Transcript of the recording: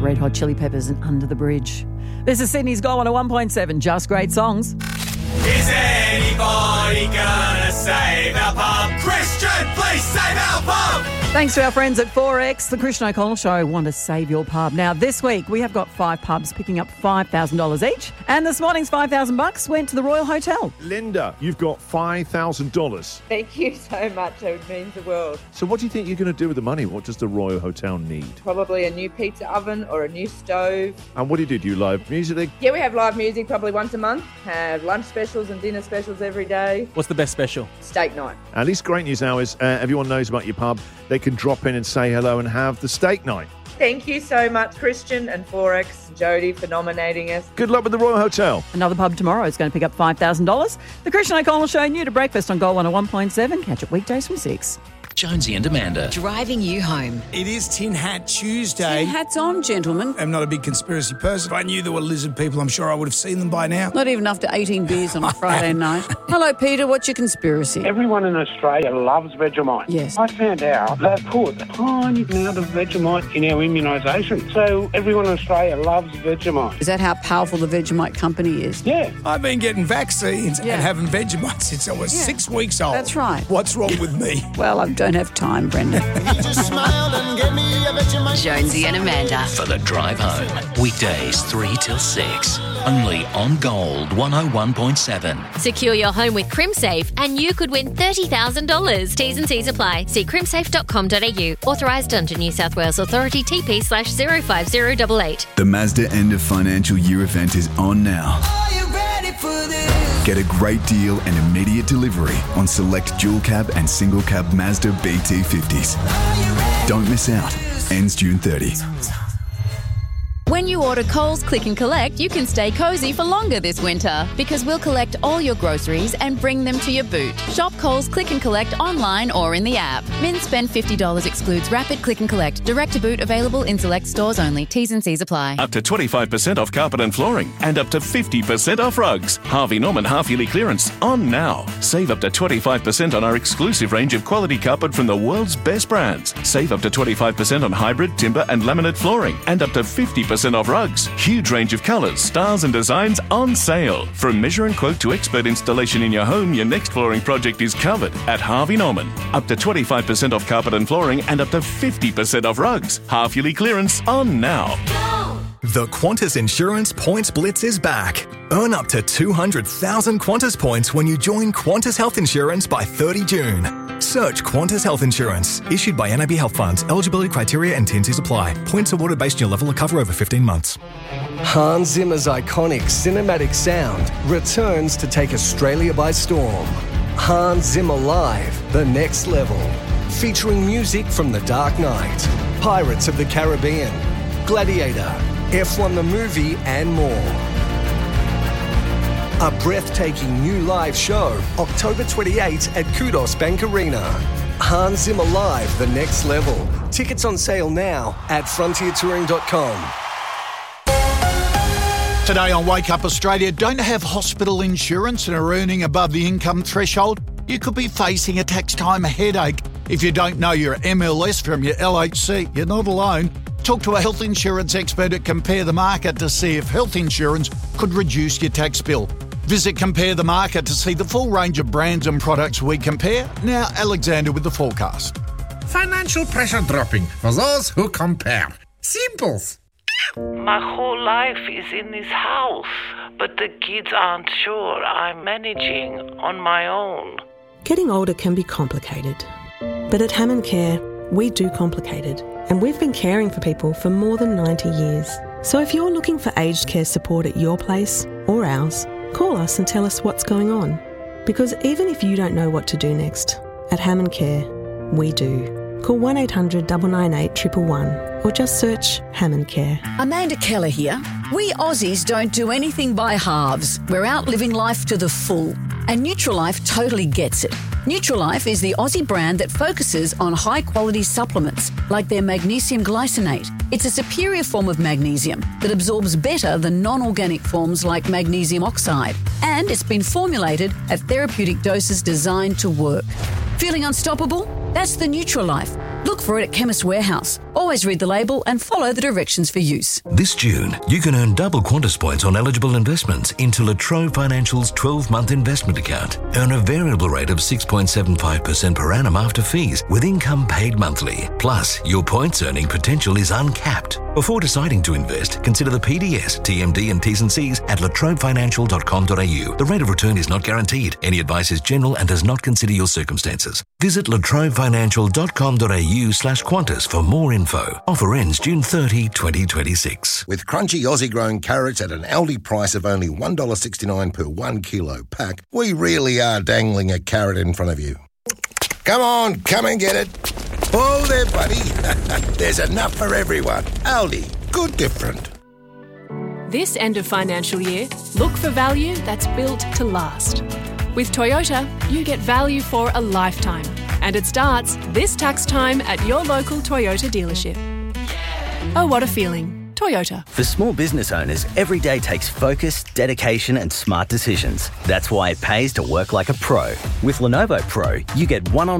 Red Hot Chili Peppers and Under the Bridge. This is Sydney's Go on a 1.7, Just Great Songs. Is anybody gonna save our pub? Christian, please save our pub! Thanks to our friends at 4X, the Christian O'Connell Show want to save your pub. Now, this week we have got 5 pubs picking up $5,000 each, and this morning's $5,000 went to the Royal Hotel. Linda, you've got $5,000. Thank you so much. It means the world. So what do you think you're going to do with the money? What does the Royal Hotel need? Probably a new pizza oven or a new stove. And what do you do? Do you live music? Yeah, we have live music probably once a month. Have lunch specials and dinner specials every day. What's the best special? Steak night. At least great news now is everyone knows about your pub. They can drop in and say hello and have the steak night. Thank you so much, Christian and 4X, Jody, for nominating us. Good luck with the Royal Hotel. Another pub tomorrow is going to pick up $5,000. The Christian O'Connell Show, new to breakfast on Gold 101.7. Catch it weekdays from 6. Jonesy and Amanda. Driving you home. It is Tin Hat Tuesday. Tin hats on, gentlemen. I'm not a big conspiracy person. If I knew there were lizard people, I'm sure I would have seen them by now. Not even after 18 beers on a Friday night. Hello, Peter. What's your conspiracy? Everyone in Australia loves Vegemite. Yes. I found out they put a tiny amount of Vegemite in our immunisation. So everyone in Australia loves Vegemite. Is that how powerful the Vegemite company is? Yeah. I've been getting vaccines and having Vegemite since I was 6 weeks old. That's right. What's wrong with me? Well, I don't have time, Brenda. Jonesy and Amanda. For the drive home. Weekdays 3 till 6. Only on Gold 101.7. Secure your home with CrimSafe and you could win $30,000. T's and C's apply. See crimsafe.com.au. Authorised under New South Wales Authority TP/05088. The Mazda end of financial year event is on now. Are you ready for this? Get a great deal and immediate delivery on select dual cab and single cab Mazda BT50s. Don't miss out. Ends June 30. When you order Coles Click and Collect, you can stay cosy for longer this winter because we'll collect all your groceries and bring them to your boot. Shop Coles Click and Collect online or in the app. Min spend $50 excludes rapid click and collect. Direct to boot available in select stores only. T's and C's apply. Up to 25% off carpet and flooring and up to 50% off rugs. Harvey Norman half-yearly clearance on now. Save up to 25% on our exclusive range of quality carpet from the world's best brands. Save up to 25% on hybrid, timber and laminate flooring and up to 50% off rugs. Huge range of colours, styles and designs on sale. From measure and quote to expert installation in your home, your next flooring project is covered at Harvey Norman. Up to 25% off carpet and flooring and up to 50% off rugs. Half-yearly clearance on now. The Qantas Insurance Points Blitz is back. Earn up to 200,000 Qantas points when you join Qantas Health Insurance by 30 June. Search Qantas Health Insurance. Issued by NAB Health Funds. Eligibility criteria and T&Cs apply. Points awarded based on your level of cover over 15 months. Hans Zimmer's iconic cinematic sound returns to take Australia by storm. Hans Zimmer Live, The Next Level. Featuring music from The Dark Knight, Pirates of the Caribbean, Gladiator, F1 the Movie and more. A breathtaking new live show, October 28 at Kudos Bank Arena. Hans Zimmer Live, The Next Level. Tickets on sale now at frontiertouring.com. Today on Wake Up Australia, don't have hospital insurance and are earning above the income threshold? You could be facing a tax time headache. If you don't know your MLS from your LHC, you're not alone. Talk to a health insurance expert at Compare the Market to see if health insurance could reduce your tax bill. Visit Compare the Market to see the full range of brands and products we compare. Now, Alexander with the forecast. Financial pressure dropping for those who compare. Simples. My whole life is in this house, but the kids aren't sure I'm managing on my own. Getting older can be complicated, but at Hammond Care, we do complicated, and we've been caring for people for more than 90 years. So if you're looking for aged care support at your place or ours, call us and tell us what's going on. Because even if you don't know what to do next, at Hammond Care, we do. Call 1800 998 111 or just search Hammond Care. Amanda Keller here. We Aussies don't do anything by halves. We're out living life to the full. And Nutrilife totally gets it. Nutrilife is the Aussie brand that focuses on high-quality supplements like their magnesium glycinate. It's a superior form of magnesium that absorbs better than non-organic forms like magnesium oxide. And it's been formulated at therapeutic doses designed to work. Feeling unstoppable? That's the Nutrilife. Look for it at Chemist Warehouse. Always read the label and follow the directions for use. This June, you can earn double Qantas points on eligible investments into La Trobe Financial's 12-month investment account. Earn a variable rate of 6.75% per annum after fees, with income paid monthly. Plus, your points earning potential is uncapped. Before deciding to invest, consider the PDS, TMD and T's and C's at latrobefinancial.com.au. The rate of return is not guaranteed. Any advice is general and does not consider your circumstances. Visit latrobefinancial.com.au/Qantas for more info. Offer ends June 30, 2026. With crunchy Aussie-grown carrots at an Aldi price of only $1.69 per 1 kilo pack, we really are dangling a carrot in front of you. Come on, come and get it. Oh, there, buddy. There's enough for everyone. Aldi, good different. This end of financial year, look for value that's built to last. With Toyota, you get value for a lifetime. And it starts this tax time at your local Toyota dealership. Oh, what a feeling. Toyota. For small business owners, every day takes focus, dedication and smart decisions. That's why it pays to work like a pro. With Lenovo Pro, you get one-on